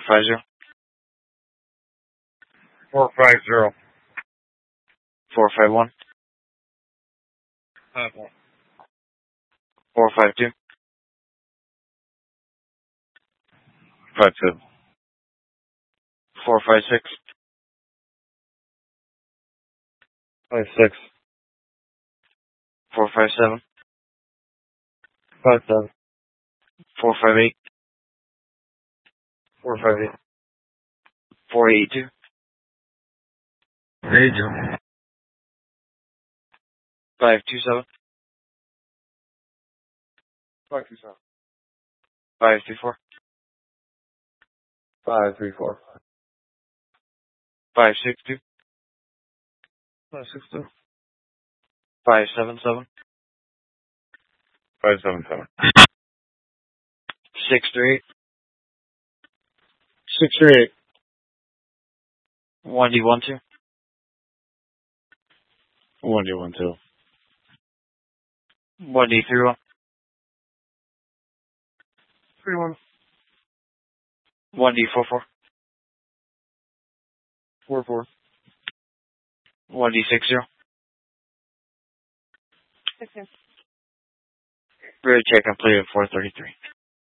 450. 450. 451. 51. 452. 52. 456. 56. 457. 57. 458. 458. 482. 82. 527. 527. 534. 534. 562. 562. 577. 577. 638. 638. 1D12. 1D12. 1D31. 31. 1D44. 44. 1D60. 60. Rear check completed 433.